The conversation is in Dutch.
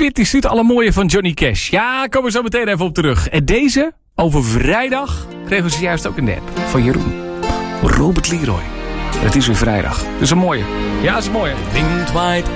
Pit die stuurt alle mooie van Johnny Cash. Ja, komen we zo meteen even op terug. En deze, over vrijdag, kregen we zojuist ook in de app van Jeroen. Robert Leroy. Het is weer vrijdag. Dat is een mooie. Ja, dat is een mooie. Wind waait